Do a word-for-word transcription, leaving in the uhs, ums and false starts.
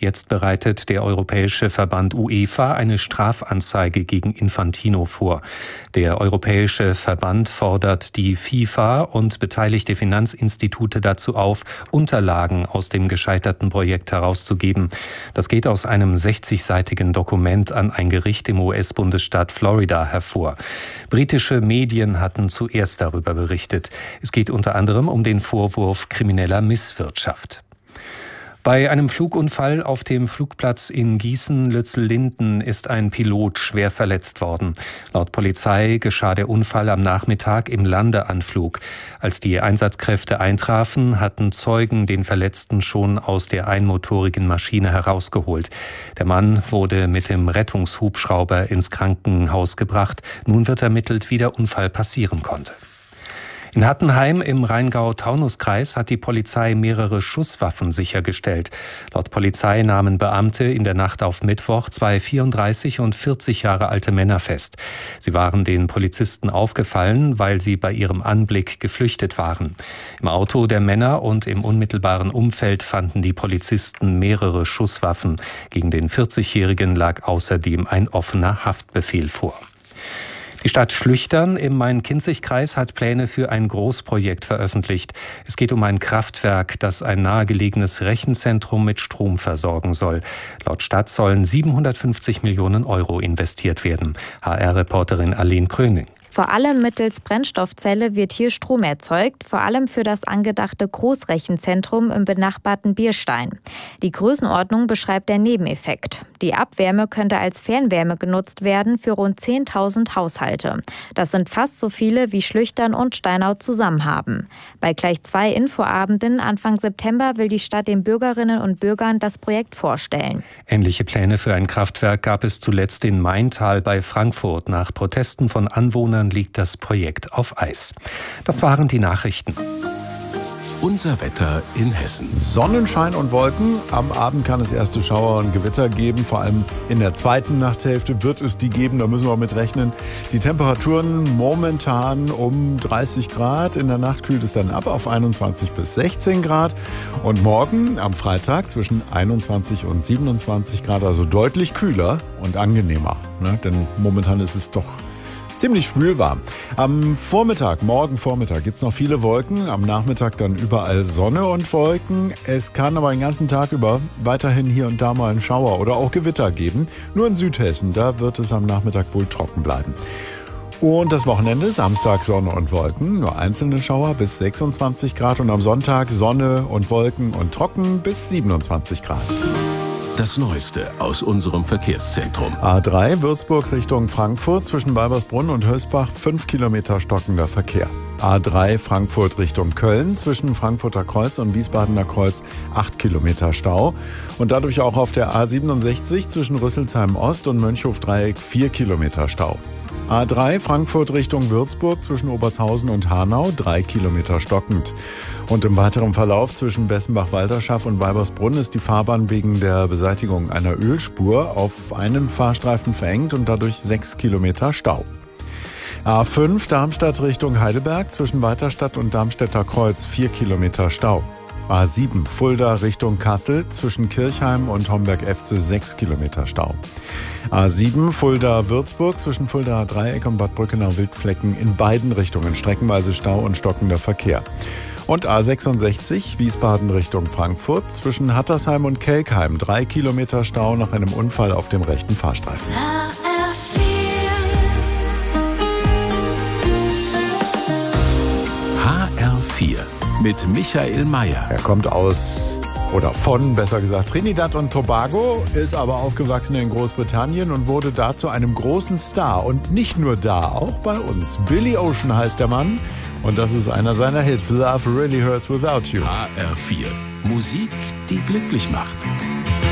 Jetzt bereitet der europäische Verband UEFA eine Strafanzeige gegen Infantino vor. Der europäische Verband fordert die FIFA und beteiligte Finanzinstitute dazu auf, Unterlagen aus dem gescheiterten Projekt herauszugeben. Das geht aus einem sechzigseitigen Dokument an ein Gericht im U S-Bundesstaat Florida hervor. Britische Medien hatten zuerst darüber berichtet. Es geht unter anderem um den Vorwurf krimineller Misswirtschaft. Bei einem Flugunfall auf dem Flugplatz in Gießen-Lützellinden ist ein Pilot schwer verletzt worden. Laut Polizei geschah der Unfall am Nachmittag im Landeanflug. Als die Einsatzkräfte eintrafen, hatten Zeugen den Verletzten schon aus der einmotorigen Maschine herausgeholt. Der Mann wurde mit dem Rettungshubschrauber ins Krankenhaus gebracht. Nun wird ermittelt, wie der Unfall passieren konnte. In Hattenheim im Rheingau-Taunus-Kreis hat die Polizei mehrere Schusswaffen sichergestellt. Laut Polizei nahmen Beamte in der Nacht auf Mittwoch zwei vierunddreißig und vierzig Jahre alte Männer fest. Sie waren den Polizisten aufgefallen, weil sie bei ihrem Anblick geflüchtet waren. Im Auto der Männer und im unmittelbaren Umfeld fanden die Polizisten mehrere Schusswaffen. Gegen den vierzigjährigen lag außerdem ein offener Haftbefehl vor. Die Stadt Schlüchtern im Main-Kinzig-Kreis hat Pläne für ein Großprojekt veröffentlicht. Es geht um ein Kraftwerk, das ein nahegelegenes Rechenzentrum mit Strom versorgen soll. Laut Stadt sollen siebenhundertfünfzig Millionen Euro investiert werden. H R-Reporterin Arlene Kröning. Vor allem mittels Brennstoffzelle wird hier Strom erzeugt, vor allem für das angedachte Großrechenzentrum im benachbarten Bierstein. Die Größenordnung beschreibt der Nebeneffekt. Die Abwärme könnte als Fernwärme genutzt werden für rund zehntausend Haushalte. Das sind fast so viele, wie Schlüchtern und Steinau zusammen haben. Bei gleich zwei Infoabenden Anfang September will die Stadt den Bürgerinnen und Bürgern das Projekt vorstellen. Ähnliche Pläne für ein Kraftwerk gab es zuletzt in Maintal bei Frankfurt. Nach Protesten von Anwohnern liegt das Projekt auf Eis. Das waren die Nachrichten. Unser Wetter in Hessen. Sonnenschein und Wolken. Am Abend kann es erste Schauer und Gewitter geben. Vor allem in der zweiten Nachthälfte wird es die geben. Da müssen wir mit rechnen. Die Temperaturen momentan um dreißig Grad. In der Nacht kühlt es dann ab auf einundzwanzig bis sechzehn Grad. Und morgen am Freitag zwischen einundzwanzig und siebenundzwanzig Grad. Also deutlich kühler und angenehmer. Ne? Denn momentan ist es doch ziemlich schwülwarm. Am Vormittag, morgen Vormittag, gibt es noch viele Wolken. Am Nachmittag dann überall Sonne und Wolken. Es kann aber den ganzen Tag über weiterhin hier und da mal einen Schauer oder auch Gewitter geben. Nur in Südhessen, da wird es am Nachmittag wohl trocken bleiben. Und das Wochenende, Samstag Sonne und Wolken, nur einzelne Schauer bis sechsundzwanzig Grad. Und am Sonntag Sonne und Wolken und trocken bis siebenundzwanzig Grad. Das Neueste aus unserem Verkehrszentrum. A drei Würzburg Richtung Frankfurt zwischen Weibersbrunn und Hösbach fünf Kilometer stockender Verkehr. A drei Frankfurt Richtung Köln zwischen Frankfurter Kreuz und Wiesbadener Kreuz acht Kilometer Stau. Und dadurch auch auf der A siebenundsechzig zwischen Rüsselsheim Ost und Mönchhof-Dreieck vier Kilometer Stau. A drei Frankfurt Richtung Würzburg zwischen Obertshausen und Hanau drei Kilometer stockend. Und im weiteren Verlauf zwischen Bessenbach-Walderschaff und Weibersbrunn ist die Fahrbahn wegen der Beseitigung einer Ölspur auf einen Fahrstreifen verengt und dadurch sechs Kilometer Stau. A fünf Darmstadt Richtung Heidelberg zwischen Weiterstadt und Darmstädter Kreuz vier Kilometer Stau. A sieben Fulda Richtung Kassel zwischen Kirchheim und Homberg-F C sechs Kilometer Stau. A sieben Fulda-Würzburg zwischen Fuldaer Dreieck und Bad Brückenau-Wildflecken in beiden Richtungen streckenweise Stau und stockender Verkehr. Und A sechsundsechzig Wiesbaden Richtung Frankfurt zwischen Hattersheim und Kelkheim drei Kilometer Stau nach einem Unfall auf dem rechten Fahrstreifen. H R vier mit Michael Mayer. Er kommt aus, oder von, besser gesagt, Trinidad und Tobago, ist aber aufgewachsen in Großbritannien und wurde da zu einem großen Star. Und nicht nur da, auch bei uns. Billy Ocean heißt der Mann. Und das ist einer seiner Hits. Love Really Hurts Without You. H R vier. Musik, die glücklich macht.